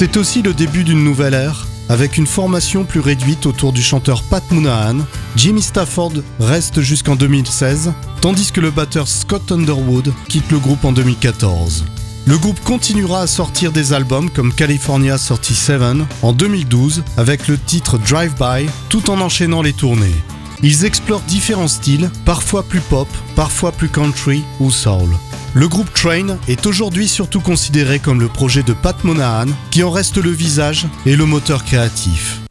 C'est aussi le début d'une nouvelle ère, avec une formation plus réduite autour du chanteur Pat Monahan. Jimmy Stafford reste jusqu'en 2016, tandis que le batteur Scott Underwood quitte le groupe en 2014. Le groupe continuera à sortir des albums comme California 37 en 2012 avec le titre Drive By, tout en enchaînant les tournées. Ils explorent différents styles, parfois plus pop, parfois plus country ou soul. Le groupe Train est aujourd'hui surtout considéré comme le projet de Pat Monahan, qui en reste le visage et le moteur créatif.